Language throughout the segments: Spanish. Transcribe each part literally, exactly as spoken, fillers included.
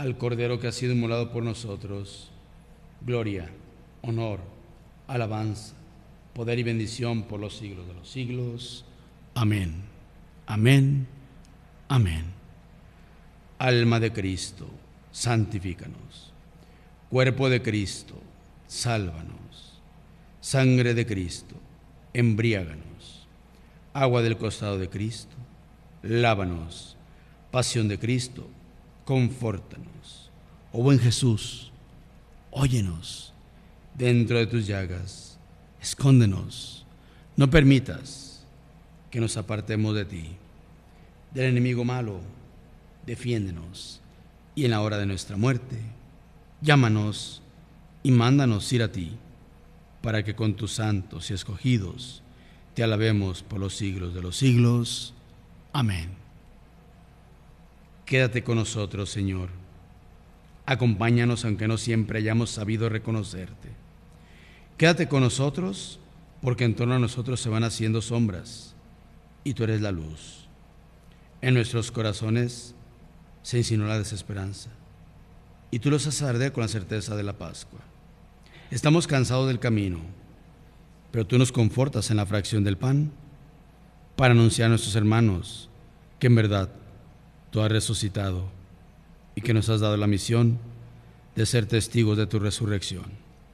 al Cordero que ha sido inmolado por nosotros, gloria, honor, alabanza, poder y bendición por los siglos de los siglos. Amén, amén, amén. Alma de Cristo, santifícanos. Cuerpo de Cristo, sálvanos. Sangre de Cristo, embriáganos. Agua del costado de Cristo, lávanos. Pasión de Cristo, confórtanos. Oh buen Jesús, óyenos. Dentro de tus llagas, escóndenos. No permitas que nos apartemos de ti. Del enemigo malo, defiéndenos. Y en la hora de nuestra muerte, llámanos y mándanos ir a ti, para que con tus santos y escogidos te alabemos por los siglos de los siglos. Amén. Quédate con nosotros, Señor. Acompáñanos aunque no siempre hayamos sabido reconocerte. Quédate con nosotros porque en torno a nosotros se van haciendo sombras y tú eres la luz. En nuestros corazones se insinúa la desesperanza y tú los haces arder con la certeza de la Pascua. Estamos cansados del camino, pero tú nos confortas en la fracción del pan para anunciar a nuestros hermanos que en verdad tú has resucitado y que nos has dado la misión de ser testigos de tu resurrección.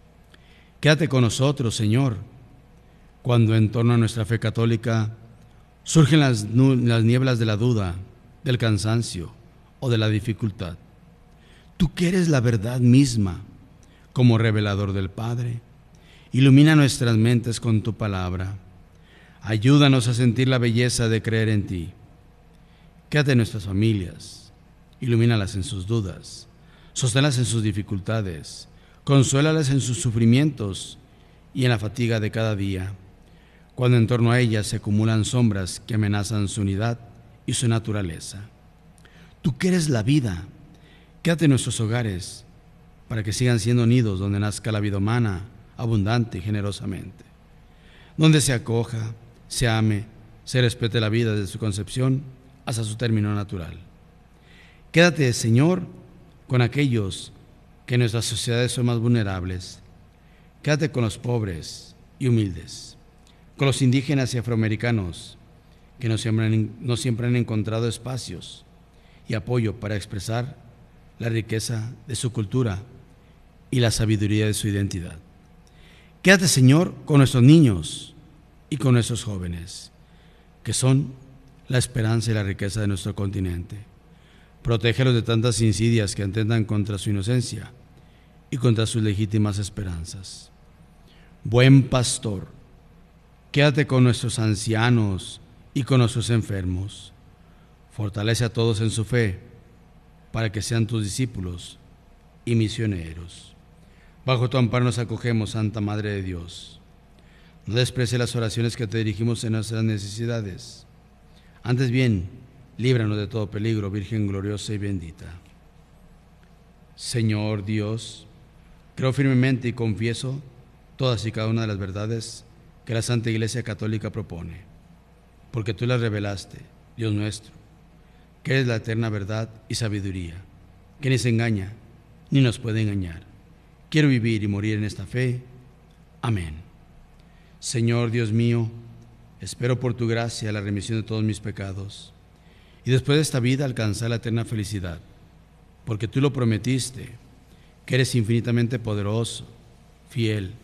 Quédate con nosotros, Señor, cuando en torno a nuestra fe católica surgen las, las nieblas de la duda, del cansancio o de la dificultad. Tú que eres la verdad misma, como revelador del Padre, ilumina nuestras mentes con tu palabra. Ayúdanos a sentir la belleza de creer en ti. Quédate en nuestras familias, ilumínalas en sus dudas, sosténlas en sus dificultades, consuélalas en sus sufrimientos y en la fatiga de cada día, cuando en torno a ellas se acumulan sombras que amenazan su unidad y su naturaleza. Tú que eres la vida, quédate en nuestros hogares para que sigan siendo nidos donde nazca la vida humana abundante y generosamente, donde se acoja, se ame, se respete la vida desde su concepción hasta su término natural. Quédate, Señor, con aquellos que en nuestras sociedades son más vulnerables. Quédate con los pobres y humildes, con los indígenas y afroamericanos que no siempre han, no siempre han encontrado espacios y apoyo para expresar la riqueza de su cultura y la sabiduría de su identidad. Quédate, Señor, con nuestros niños y con nuestros jóvenes, que son la esperanza y la riqueza de nuestro continente. Protégelos de tantas insidias que atentan contra su inocencia y contra sus legítimas esperanzas. Buen pastor, quédate con nuestros ancianos y con nuestros enfermos. Fortalece a todos en su fe para que sean tus discípulos y misioneros. Bajo tu amparo nos acogemos, Santa Madre de Dios. No desprecie las oraciones que te dirigimos en nuestras necesidades. Antes bien, líbranos de todo peligro, Virgen gloriosa y bendita. Señor Dios, creo firmemente y confieso todas y cada una de las verdades que la Santa Iglesia Católica propone, porque tú las revelaste, Dios nuestro, que eres la eterna verdad y sabiduría, que ni se engaña ni nos puede engañar. Quiero vivir y morir en esta fe. Amén. Señor Dios mío, espero por tu gracia la remisión de todos mis pecados y después de esta vida alcanzar la eterna felicidad, porque tú lo prometiste, que eres infinitamente poderoso, fiel